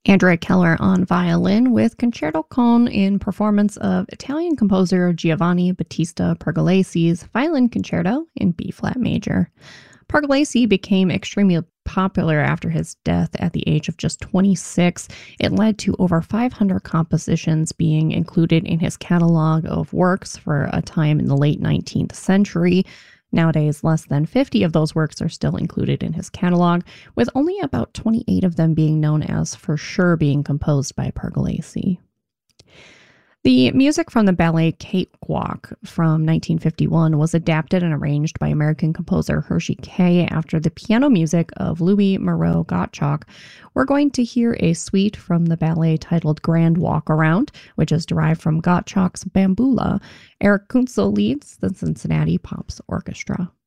Andrea Keller on violin with Concerto con in performance of Italian composer Giovanni Battista Pergolesi's Violin Concerto in B-flat major. Pergolesi became extremely popular after his death at the age of just 26. It led to over 500 compositions being included in his catalog of works for a time in the late 19th century. Nowadays, less than 50 of those works are still included in his catalog, with only about 28 of them being known as for sure being composed by Pergolesi. The music from the ballet Cakewalk from 1951 was adapted and arranged by American composer Hershey Kay after the piano music of Louis Moreau Gottschalk. We're going to hear a suite from the ballet titled Grand Walk Around, which is derived from Gottschalk's Bamboula. Eric Kunzel leads the Cincinnati Pops Orchestra.